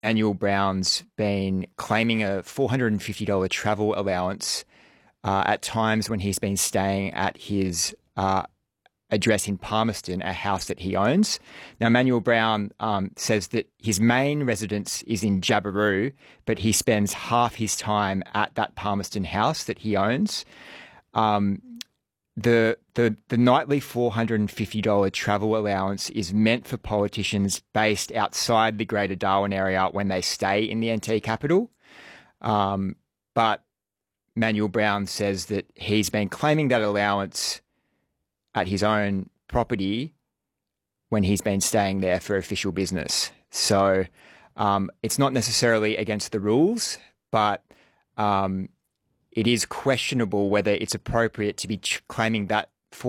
Manuel Brown's been claiming a $450 travel allowance at times when he's been staying at his address in Palmerston, a house that he owns. Now, Manuel Brown says that his main residence is in Jabiru, but he spends half his time at that Palmerston house that he owns. The nightly $450 travel allowance is meant for politicians based outside the Greater Darwin area when they stay in the NT capital. But Manuel Brown says that he's been claiming that allowance at his own property when he's been staying there for official business. So it's not necessarily against the rules, but it is questionable whether it's appropriate to be claiming that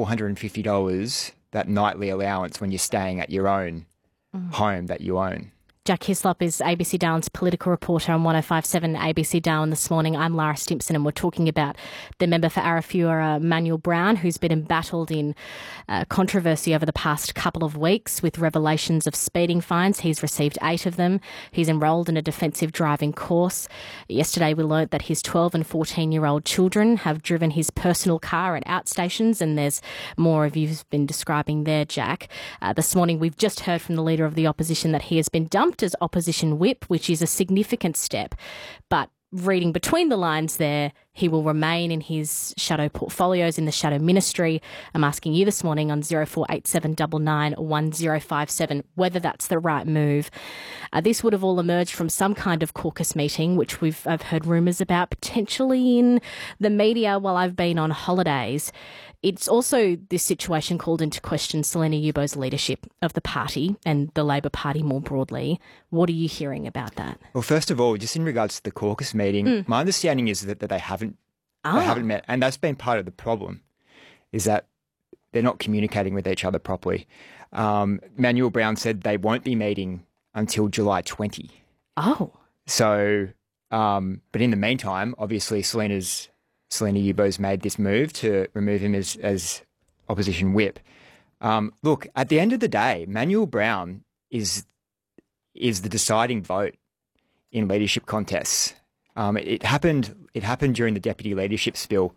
$450, that nightly allowance, when you're staying at your own home that you own. Jack Hislop is ABC Darwin's political reporter on 105.7 ABC Darwin this morning. I'm Lara Stimpson, and we're talking about the member for Arafura, Manuel Brown, who's been embattled in controversy over the past couple of weeks with revelations of speeding fines. He's received 8 of them. He's enrolled in a defensive driving course. Yesterday we learnt that his 12 and 14-year-old children have driven his personal car at outstations, and there's more of you've been describing there, Jack. This morning we've just heard from the Leader of the Opposition that he has been dumped as opposition whip, which is a significant step. But reading between the lines there, he will remain in his shadow portfolios in the shadow ministry. I'm asking you this morning on 0487 99 1057 whether that's the right move. This would have all emerged from some kind of caucus meeting, which I've heard rumours about potentially in the media while I've been on holidays. It's also this situation called into question Selena Yubo's leadership of the party and the Labor Party more broadly. What are you hearing about that? Well, first of all, just in regards to the caucus meeting, my understanding is that they haven't met, and that's been part of the problem, is that they're not communicating with each other properly. Manuel Brown said they won't be meeting until July 20. Oh. So, but in the meantime, obviously Selena Yubo's made this move to remove him as opposition whip. Look, at the end of the day, Manuel Brown is the deciding vote in leadership contests. It happened during the deputy leadership spill.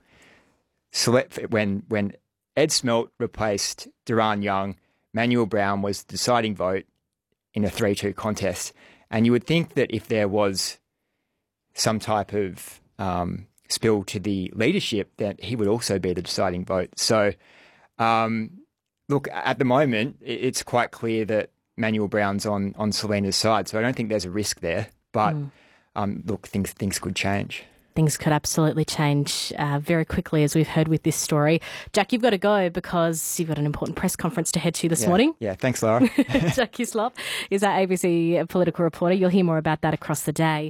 When Ed Smelt replaced Duran Young, Manuel Brown was the deciding vote in a 3-2 contest. And you would think that if there was some type of spill to the leadership, that he would also be the deciding vote. So, look, at the moment, it's quite clear that Manuel Brown's on Selena's side, so I don't think there's a risk there. But, look, things could change. Things could absolutely change very quickly, as we've heard with this story. Jack, you've got to go because you've got an important press conference to head to this morning. Yeah, thanks, Lara. Jack Hislop is our ABC political reporter. You'll hear more about that across the day.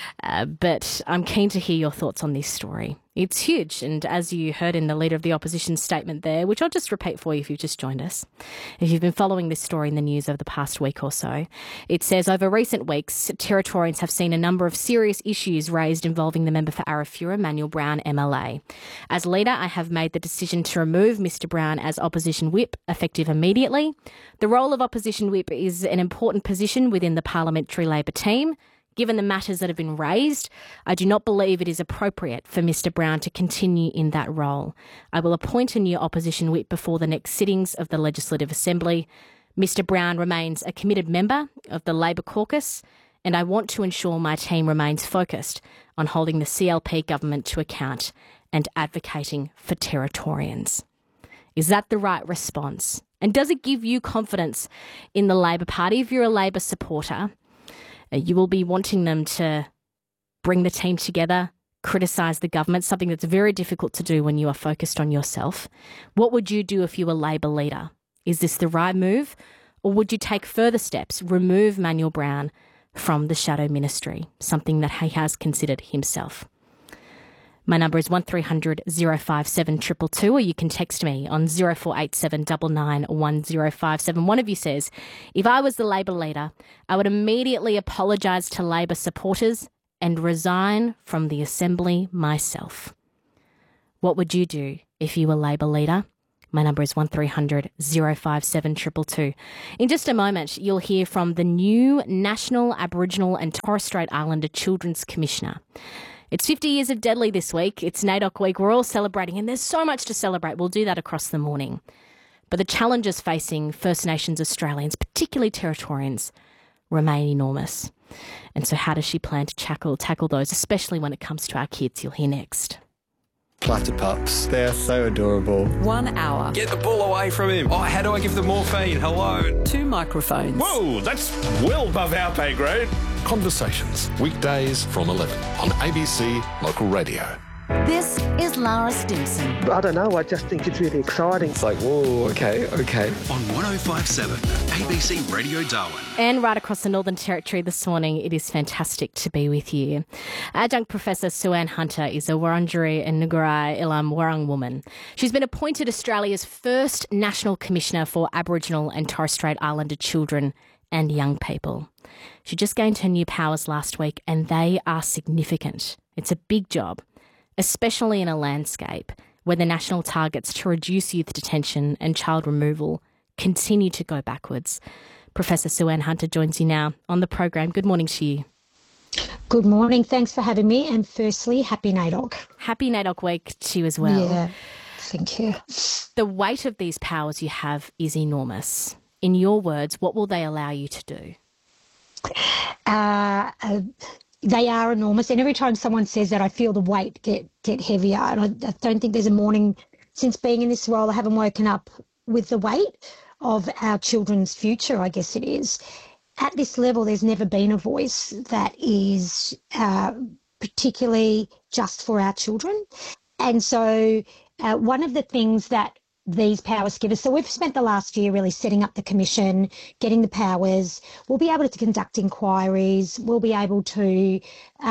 But I'm keen to hear your thoughts on this story. It's huge, and as you heard in the Leader of the Opposition statement there, which I'll just repeat for you if you've just joined us, if you've been following this story in the news over the past week or so, it says, over recent weeks, Territorians have seen a number of serious issues raised involving the member for Arafura, Manuel Brown, MLA. As leader, I have made the decision to remove Mr Brown as opposition whip, effective immediately. The role of opposition whip is an important position within the parliamentary Labor team. Given the matters that have been raised, I do not believe it is appropriate for Mr Brown to continue in that role. I will appoint a new opposition whip before the next sittings of the Legislative Assembly. Mr Brown remains a committed member of the Labor caucus, and I want to ensure my team remains focused on holding the CLP government to account and advocating for Territorians. Is that the right response? And does it give you confidence in the Labor Party? If you're a Labor supporter, you will be wanting them to bring the team together, criticise the government, something that's very difficult to do when you are focused on yourself. What would you do if you were Labor leader? Is this the right move? Or would you take further steps, remove Manuel Brown from the shadow ministry, something that he has considered himself? My number is 1300 057 222, or you can text me on 0487 99 1057. One of you says, if I was the Labor leader, I would immediately apologise to Labor supporters and resign from the Assembly myself. What would you do if you were Labor leader? My number is 1300 057 222. In just a moment, you'll hear from the new National Aboriginal and Torres Strait Islander Children's Commissioner. It's 50 years of Deadly this week. It's NAIDOC week. We're all celebrating, and there's so much to celebrate. We'll do that across the morning. But the challenges facing First Nations Australians, particularly Territorians, remain enormous. And so how does she plan to tackle those, especially when it comes to our kids? You'll hear next. Flutter pups. They are so adorable. 1 hour. Get the ball away from him. Oh, how do I give them morphine? Hello. 2 microphones. Whoa, that's well above our pay grade. Conversations, weekdays from 11 on ABC Local Radio. This is Lara Stimson. I don't know, I just think it's really exciting. It's like, whoa, okay. On 105.7 ABC Radio Darwin. And right across the Northern Territory this morning, it is fantastic to be with you. Adjunct Professor Sue-Ann Hunter is a Wurundjeri and Ngurai Ilam Wurrung woman. She's been appointed Australia's first National Commissioner for Aboriginal and Torres Strait Islander children and young people. She just gained her new powers last week, and they are significant. It's a big job, especially in a landscape where the national targets to reduce youth detention and child removal continue to go backwards. Professor Sue-Ann Hunter joins you now on the program. Good morning to you. Good morning. Thanks for having me. And firstly, happy NAIDOC. Happy NAIDOC week to you as well. Yeah, thank you. The weight of these powers you have is enormous. In your words, what will they allow you to do? They are enormous, and every time someone says that, I feel the weight get heavier. And I don't think there's a morning since being in this role I haven't woken up with the weight of our children's future, I guess it is. At this level, there's never been a voice that is particularly just for our children. And so one of the things that these powers give us. So we've spent the last year really setting up the commission, getting the powers. We'll be able to conduct inquiries. We'll be able to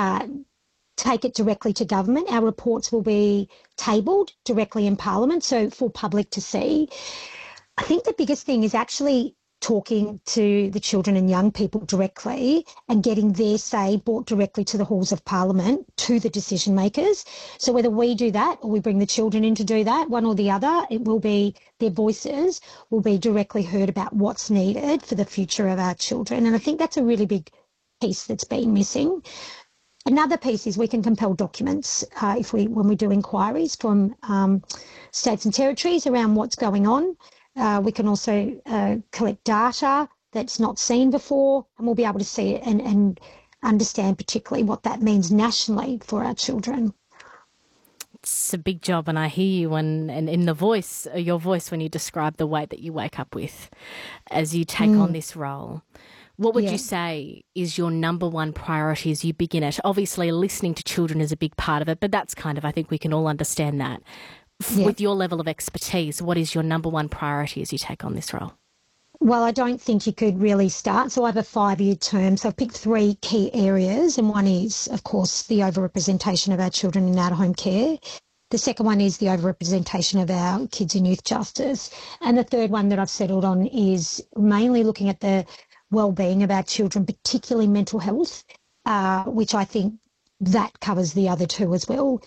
take it directly to government. Our reports will be tabled directly in Parliament, so for public to see. I think the biggest thing is actually talking to the children and young people directly and getting their say brought directly to the halls of Parliament, to the decision makers. So whether we do that or we bring the children in to do that, one or the other, it will be their voices will be directly heard about what's needed for the future of our children. And I think that's a really big piece that's been missing. Another piece is we can compel documents when we do inquiries from states and territories around what's going on. We can also collect data that's not seen before, and we'll be able to see it and understand particularly what that means nationally for our children. It's a big job, and I hear you and in your voice when you describe the weight that you wake up with as you take on this role. What would you say is your number one priority as you begin it? Obviously, listening to children is a big part of it, but that's I think we can all understand that. With your level of expertise, what is your number one priority as you take on this role? Well, I don't think you could really start. So I have a 5-year term. So I've picked 3 key areas. And one is, of course, the overrepresentation of our children in out-of-home care. The second one is the overrepresentation of our kids in youth justice. And the third one that I've settled on is mainly looking at the well-being of our children, particularly mental health, which I think that covers the other 2 as well.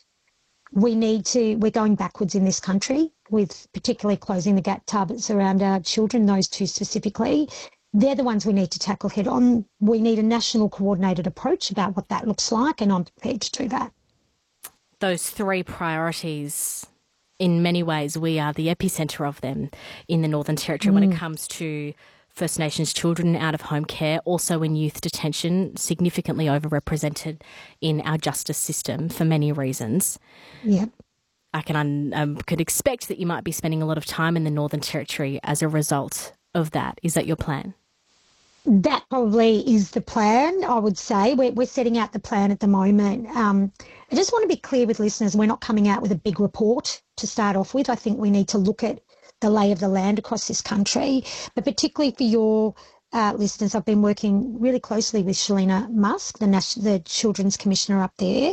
We're going backwards in this country with particularly closing the gap targets around our children, those 2 specifically. They're the ones we need to tackle head on. We need a national coordinated approach about what that looks like, and I'm prepared to do that. Those 3 priorities, in many ways, we are the epicentre of them in the Northern Territory when it comes to First Nations children out of home care, also in youth detention, significantly overrepresented in our justice system for many reasons. Yeah. I could expect that you might be spending a lot of time in the Northern Territory as a result of that. Is that your plan? That probably is the plan, I would say. We're setting out the plan at the moment. I just want to be clear with listeners, we're not coming out with a big report to start off with. I think we need to look at the lay of the land across this country. But particularly for your listeners, I've been working really closely with Shalina Musk, the Children's Commissioner up there,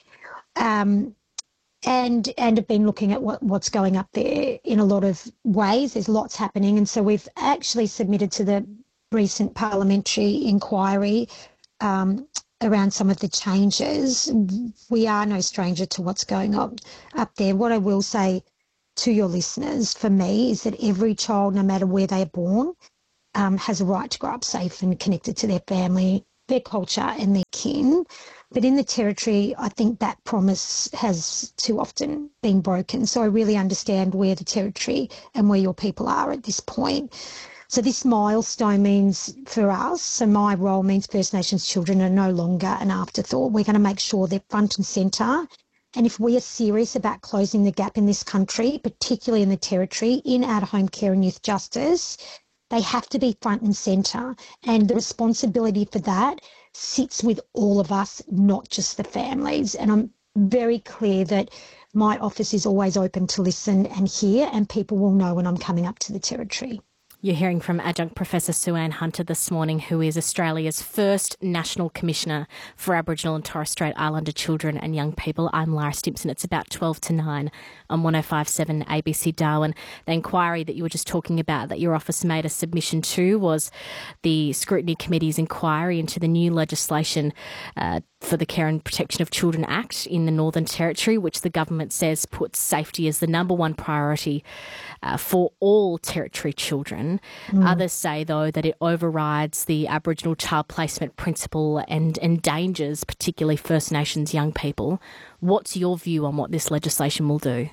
and have been looking at what's going up there in a lot of ways. There's lots happening. And so we've actually submitted to the recent parliamentary inquiry around some of the changes. We are no stranger to what's going on up there. What I will say to your listeners, for me, is that every child, no matter where they are born, has a right to grow up safe and connected to their family, their culture and their kin. But in the Territory, I think that promise has too often been broken. So I really understand where the Territory and where your people are at this point. So this milestone means for us, so my role means First Nations children are no longer an afterthought. We're going to make sure they're front and centre. And if we are serious about closing the gap in this country, particularly in the Territory, in out-of-home care and youth justice, they have to be front and centre. And the responsibility for that sits with all of us, not just the families. And I'm very clear that my office is always open to listen and hear, and people will know when I'm coming up to the Territory. You're hearing from Adjunct Professor Sue-Ann Hunter this morning, who is Australia's first National Commissioner for Aboriginal and Torres Strait Islander children and young people. I'm Lara Stimpson. It's about 12 to 9 on 105.7 ABC Darwin. The inquiry that you were just talking about that your office made a submission to was the Scrutiny Committee's inquiry into the new legislation for the Care and Protection of Children Act in the Northern Territory, which the government says puts safety as the number one priority for all Territory children. Others say, though, that it overrides the Aboriginal child placement principle and endangers particularly First Nations young people. What's your view on what this legislation will do?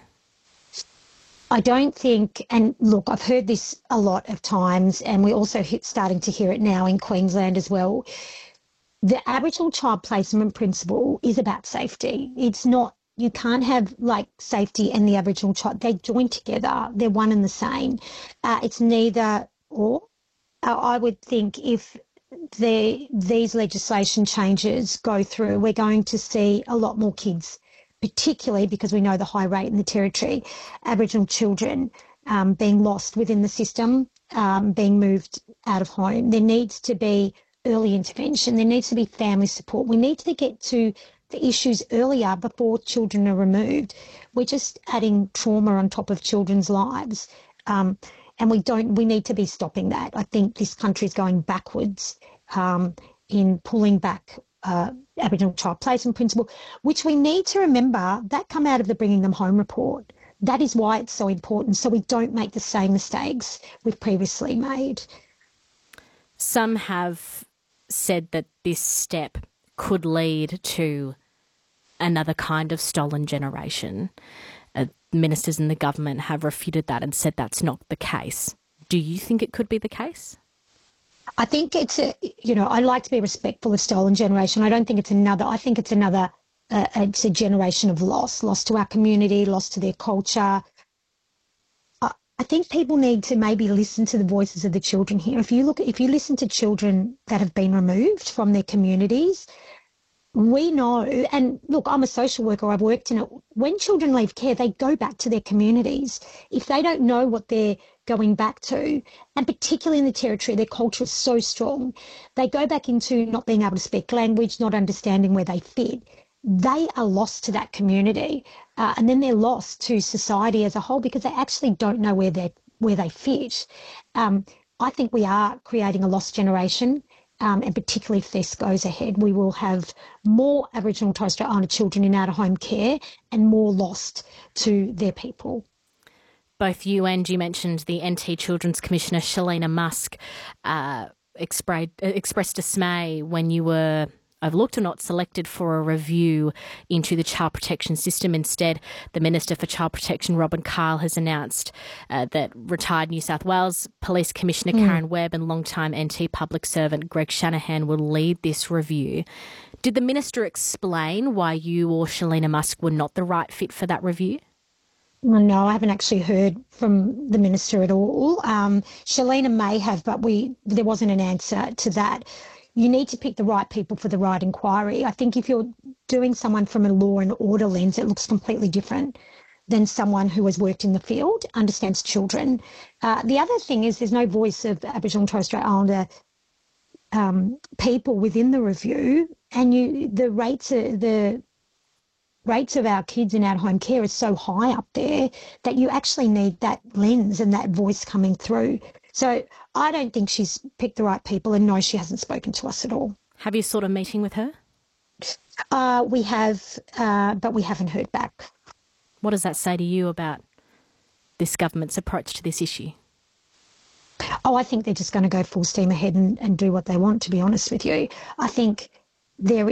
I don't think, and look, I've heard this a lot of times, and we're also starting to hear it now in Queensland as well. The Aboriginal child placement principle is about safety. It's not, you can't have like safety and the Aboriginal child, they join together, they're one and the same. It's neither or. I would think if these legislation changes go through, we're going to see a lot more kids, particularly because we know the high rate in the Territory, Aboriginal children being lost within the system, being moved out of home. There needs to be early intervention. There needs to be family support. We need to get to the issues earlier before children are removed. We're just adding trauma on top of children's lives. And we need to be stopping that. I think this country is going backwards in pulling back Aboriginal child placement principle, which we need to remember that come out of the Bringing Them Home report. That is why it's so important, so we don't make the same mistakes we've previously made. Some have said that this step could lead to another kind of stolen generation. Ministers in the government have refuted that and said that's not the case. Do you think it could be the case? I think it's I like to be respectful of stolen generation. I don't think it's another. I think it's another. It's a generation of loss to our community, loss to their culture. I think people need to maybe listen to the voices of the children here. If you listen to children that have been removed from their communities, we know, and look, I'm a social worker, I've worked in it. When children leave care, they go back to their communities. If they don't know what they're going back to, and particularly in the Territory, their culture is so strong, they go back into not being able to speak language, not understanding where they fit. They are lost to that community, and then they're lost to society as a whole because they actually don't know where they fit. I think we are creating a lost generation, and particularly if this goes ahead, we will have more Aboriginal and Torres Strait Islander children in out-of-home care and more lost to their people. Both you and you mentioned the NT Children's Commissioner, Shelina Musk, expressed dismay when you were overlooked or not selected for a review into the child protection system. Instead, the Minister for Child Protection, Robin Kyle, has announced that retired New South Wales Police Commissioner Karen Webb and long-time NT public servant Greg Shanahan will lead this review. Did the Minister explain why you or Shelina Musk were not the right fit for that review? No, I haven't actually heard from the Minister at all. Shelina may have, but there wasn't an answer to that. You need to pick the right people for the right inquiry. I think if you're doing someone from a law and order lens, it looks completely different than someone who has worked in the field, understands children. The other thing is there's no voice of Aboriginal and Torres Strait Islander people within the review, and the rates of our kids in out-of-home care is so high up there that you actually need that lens and that voice coming through. So I don't think she's picked the right people, and no, she hasn't spoken to us at all. Have you sought a meeting with her? We have, but we haven't heard back. What does that say to you about this government's approach to this issue? Oh, I think they're just going to go full steam ahead and do what they want, to be honest with you. I think there